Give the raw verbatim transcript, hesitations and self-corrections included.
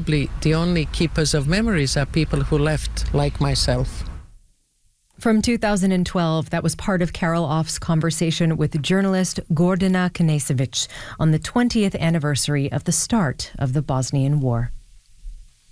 probably the only keepers of memories are people who left, like myself. From two thousand twelve, that was part of Carol Off's conversation with journalist Gordana Knežević on the twentieth anniversary of the start of the Bosnian War.